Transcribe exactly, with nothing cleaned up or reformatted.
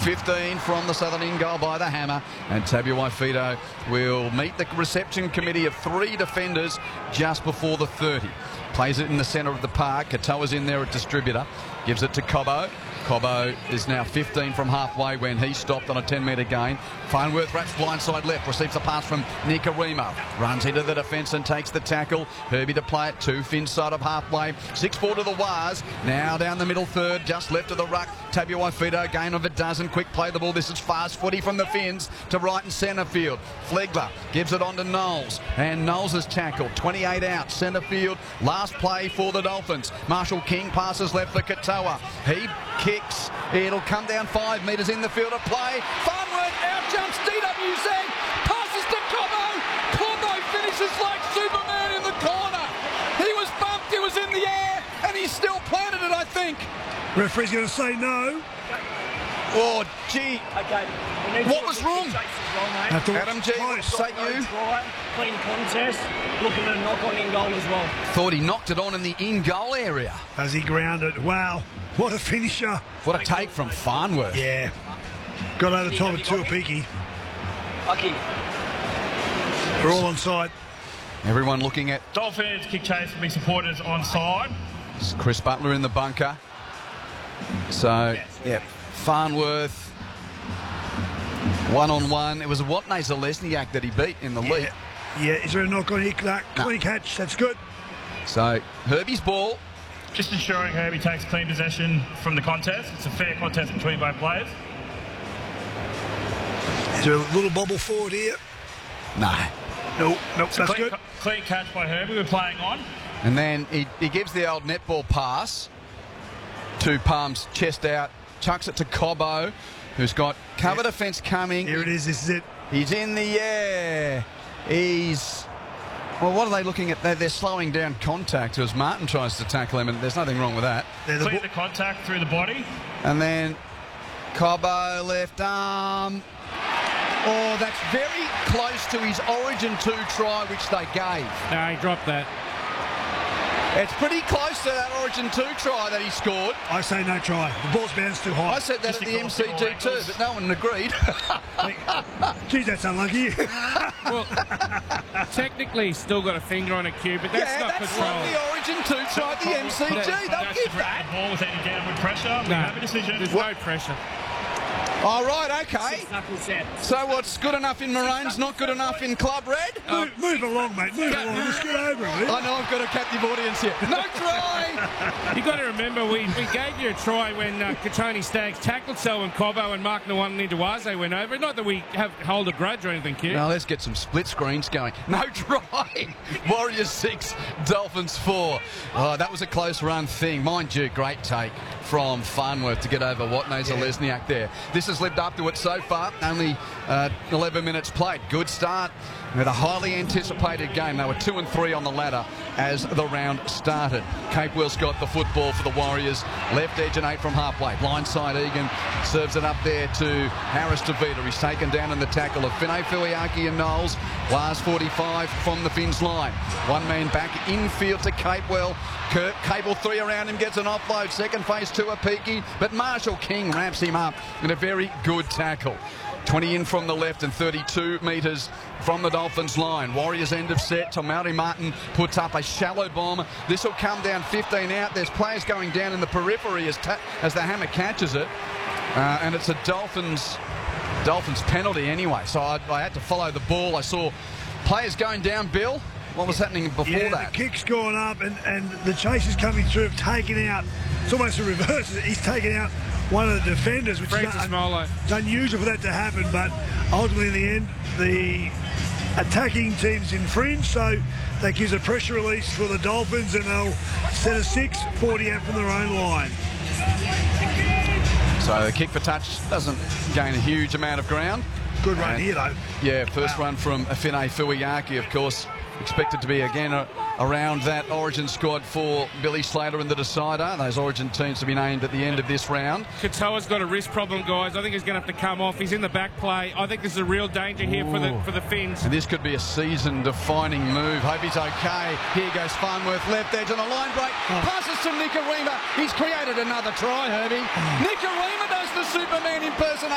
fifteen from the southern in goal by the Hammer, and Tabuai-Fidow will meet the reception committee of three defenders just before the thirty. Plays it in the centre of the park. Katoa's in there at distributor. Gives it to Cobbo. Cobbo is now fifteen from halfway when he stopped on a ten metre gain. Farnworth wraps blindside left, receives a pass from Nikorima. Runs into the defence and takes the tackle. Herbie to play it to Finn side of halfway. six four to the Wars. Now down the middle third, just left of the ruck. Tabuai-Fidow, gain of a dozen. Quick play the ball. This is fast footy from the Finns to right and centre field. Flegler gives it on to Knowles. And Knowles is tackled. twenty-eight out, centre field. Last play for the Dolphins. Marshall King passes left for Katoa. He kicks. It'll come down five metres in the field of play. Farnworth out jumps D W Z. Passes to Cobbo. Cobbo finishes like Superman in the corner. He was bumped. He was in the air. And he still planted it, I think. Referee's going to say no. Oh, gee. Okay. What was wrong? Adam G, say you. Clean contest. Looking at a knock on in goal as well. Thought he knocked it on in the in-goal area. As he grounded. Wow. What a finisher. What a take from Farnworth. Yeah. Got over the top of Tuapiki. Lucky. We're all on side. Everyone looking at Dolphins kick chase will be supporters on side. Chris Butler in the bunker. So, yeah, Farnworth, one-on-one. It was Watney Zalesniak that he beat in the Yeah. lead. Yeah, is there a knock on here? No. No. Clean catch. That's good. So, Herbie's ball. Just ensuring Herbie takes clean possession from the contest. It's a fair contest between both players. Is there a little bobble forward here? No. No. Nope. That's Clean, good. clean catch by Herbie. We're playing on. And then he, he gives the old netball pass to Palms, chest out, chucks it to Cobbo, who's got cover Yeah. defence coming. Here it is. This is it. He's in the air. He's... Well, what are they looking at? They're, they're slowing down contact as Martin tries to tackle him, and there's nothing wrong with that. They're the Clear bo- the contact through the body. And then Cobbo, left arm. Oh, that's very close to his Origin two try, which they gave. No, he dropped that. It's pretty close to that Origin two try that he scored. I say no try. The ball's bounced too high. I said that Just at the M across C the G too, ankles. but no one agreed. Geez, that's unlucky. Well, technically, he's still got a finger on a cue, but that's yeah, not that's control. like the Origin two try at the M C G. That's- They'll That's give the that. ball with any downward pressure. We No, have a decision. there's no pressure. All right, okay. Knuckle set. So what's good enough in Maroon's not good enough in Club Red? move, move along, mate. Move along. Let's get over it. will you? I know I've got a captive audience here. No try! You got to remember, we, we gave you a try when uh, Katoni Staggs tackled Selwyn Cobbo and Mark Nwandidawaze went over. Not that we have hold a grudge or anything, Q. Now let's get some split screens going. No try. Warriors six, Dolphins four. Oh, that was a close run thing. Mind you, great take from Farnworth to get over Watney Zalesniak there. This has lived up to it so far. Only uh, eleven minutes played. Good start with a highly anticipated game. They were two and three on the ladder as the round started. Cape Will's got the football for the Warriors. Left edge and eight from halfway. Blindside Egan serves it up there to Harris DeVita. He's taken down in the tackle of Finay Fuiaki and Knowles. Last forty-five from the Finns line. One man back infield to Capewell. Kirk Cable three around him, gets an offload. Second phase to Apiki, but Marshall King wraps him up in a very good tackle. twenty in from the left and thirty-two metres from the Dolphins line. Warriors end of set. Tomari Martin puts up a shallow bomb. This will come down fifteen out. There's players going down in the periphery as, ta- as the Hammer catches it. Uh, and it's a Dolphins Dolphins penalty anyway. So I, I had to follow the ball. I saw players going down, Bill. What was happening before Yeah, that? the kick's gone up and, and the chase is coming through, have taken out, it's almost a reverse. He's taken out one of the defenders, which is Francis un- Molo. it's unusual for that to happen, but ultimately in the end, the attacking team's infringed, so that gives a pressure release for the Dolphins and they'll set a six, forty out from their own line. So the kick for touch doesn't gain a huge amount of ground. Good run And- here, though. Yeah, first run from Finay Fuiaki, of course, expected to be again a, around that Origin squad for Billy Slater and the decider. Those Origin teams to be named at the end of this round. Katoa's got a wrist problem, guys. I think he's going to have to come off. He's in the back play. I think this is a real danger here for the for the Finns. And this could be a season-defining move. Hope he's okay. Here goes Farnworth, left edge on a line break. Passes to Nikorima. He's created another try, Herbie. Nikorima does the Superman impersonation.